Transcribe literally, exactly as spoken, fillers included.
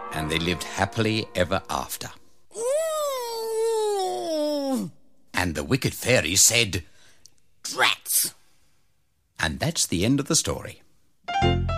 And they lived happily ever after. And the wicked fairy said, "Drats!" And that's the end of the story.